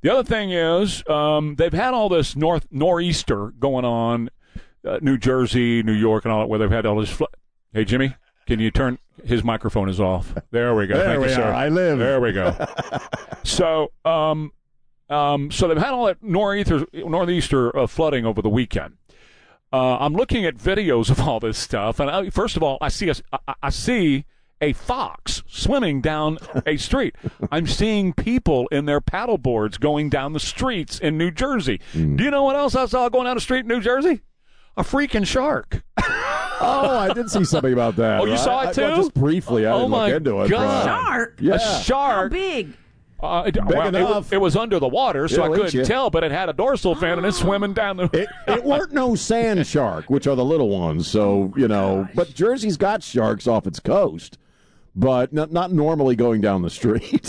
The other thing is they've had all this nor'easter going on, New Jersey, New York, and all that, where they've had all this. Hey, Jimmy, can you turn his microphone is off? There we go. Thank you, sir. I live. There we go. So, so they've had all that nor'easter flooding over the weekend. I'm looking at videos of all this stuff, and first of all, I see a fox swimming down a street. I'm seeing people in their paddle boards going down the streets in New Jersey. Do you know what else I saw going down the street in New Jersey? A freaking shark. Oh, I did see something about that. Oh, you saw it too? Just briefly. I didn't look into it. God. A shark? Yeah. A shark. How big? Enough. It was under the water, so I It'll eat couldn't you. tell, but it had a dorsal fin and it's swimming down the... It weren't no sand shark, which are the little ones, so, but Jersey's got sharks off its coast, but not normally going down the street.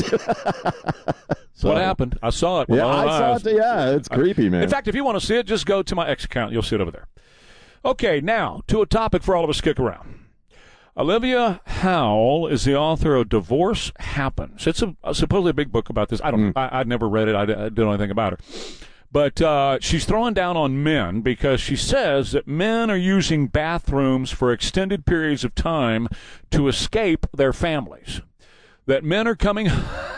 So, what happened? I saw it. Yeah, I saw it. Yeah, it's creepy, man. In fact, if you want to see it, just go to my X account. You'll see it over there. Okay, now, to a topic for all of us. Kick around. Olivia Howell is the author of Divorce Happens. It's supposedly a big book about this. I'd never read it. I didn't know anything about her. But she's throwing down on men because she says that men are using bathrooms for extended periods of time to escape their families. That men are coming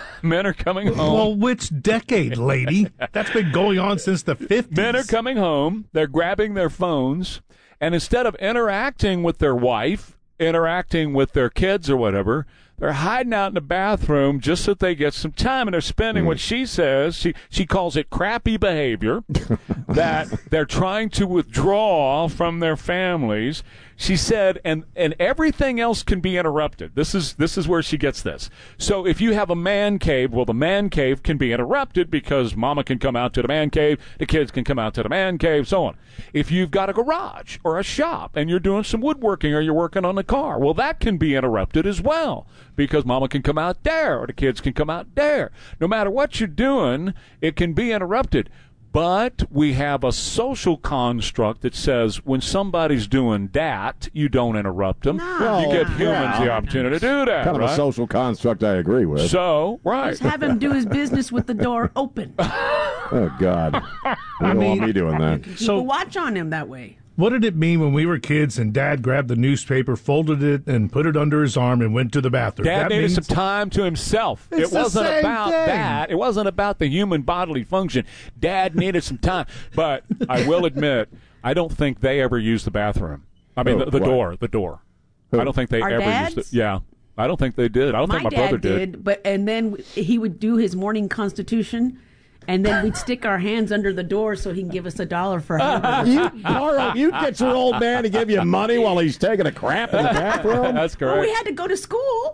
home. Well, which decade, lady? That's been going on since the 50s. Men are coming home. They're grabbing their phones. And instead of interacting with their wife, interacting with their kids or whatever, they're hiding out in the bathroom just so that they get some time, and they're spending what she says, she calls it crappy behavior, that they're trying to withdraw from their families. She said, and everything else can be interrupted. This is where she gets this. So if you have a man cave, well, the man cave can be interrupted because mama can come out to the man cave, the kids can come out to the man cave, so on. If you've got a garage or a shop and you're doing some woodworking or you're working on the car, well, that can be interrupted as well because mama can come out there or the kids can come out there. No matter what you're doing, it can be interrupted. But we have a social construct that says when somebody's doing that, you don't interrupt them. No. You give humans the opportunity to do that, kind of right? a social construct I agree with. So, right. Just have him do his business with the door open. Oh, God. You don't want me doing that. Keep a watch on him that way. What did it mean when we were kids and Dad grabbed the newspaper, folded it, and put it under his arm and went to the bathroom? Dad That needed means some time to himself. It's It wasn't the same about thing. that. It wasn't about the human bodily function. Dad needed some time. But I will admit, I don't think they ever used the bathroom. I mean, the door. Who? I don't think they Our ever dads? used it. Yeah. I don't think they did. I don't think my brother dad did. And then he would do his morning constitution, and then we'd stick our hands under the door so he can give us $1 for hamburgers. Carl, you'd get your old man to give you money while he's taking a crap in the bathroom? That's correct. Well, we had to go to school.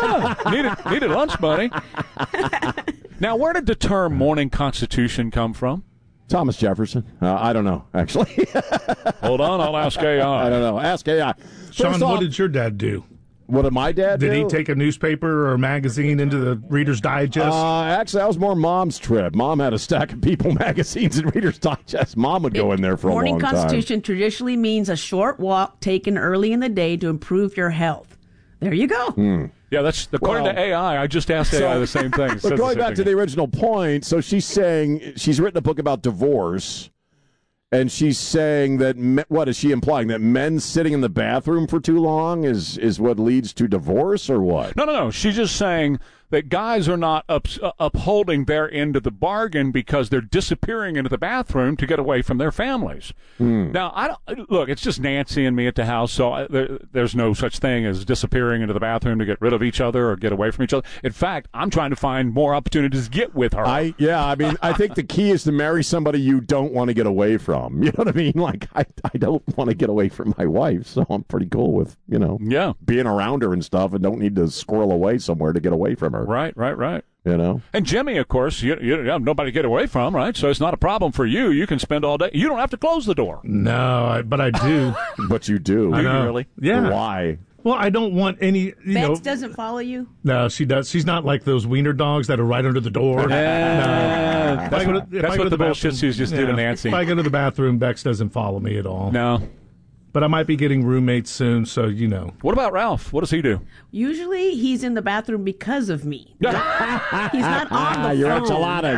Needed lunch money. Now, where did the term morning constitution come from? Thomas Jefferson. I don't know, actually. Hold on, I'll ask AI. I don't know. Ask AI. Sean, First off, what did your dad do? what did my dad do? Did he take a newspaper or magazine into the Reader's Digest? Actually, that was more Mom's trip. Mom had a stack of People magazines and Reader's Digest. Mom would go in there for a long time. Morning constitution traditionally means a short walk taken early in the day to improve your health. There you go. Yeah, that's according to AI. I just asked AI the same thing. It says But the going same back thing. to the original point, so she's saying she's written a book about divorce, and she's saying that what is she implying, that men sitting in the bathroom for too long is what leads to divorce, or what? No. She's just saying that guys are not upholding their end of the bargain because they're disappearing into the bathroom to get away from their families. Now, look, it's just Nancy and me at the house, so there's no such thing as disappearing into the bathroom to get rid of each other or get away from each other. In fact, I'm trying to find more opportunities to get with her. I think the key is to marry somebody you don't want to get away from. You know what I mean? Like, I don't want to get away from my wife, so I'm pretty cool with, being around her and stuff, and don't need to squirrel away somewhere to get away from her. Right. You know? And Jimmy, of course, you have nobody to get away from, right? So it's not a problem for you. You can spend all day. You don't have to close the door. No, but I do. But you do. I know. Really? Yeah. Why? Well, I don't want any. Bets doesn't follow you? No, she does. She's not like those wiener dogs that are right under the door. That's If I what go the to bullshit bathroom- she's just did to Nancy. If I go to the bathroom, Bex doesn't follow me at all. No. But I might be getting roommates soon, so What about Ralph? What does he do? Usually he's in the bathroom because of me. He's not on the Your phone. enchiladas.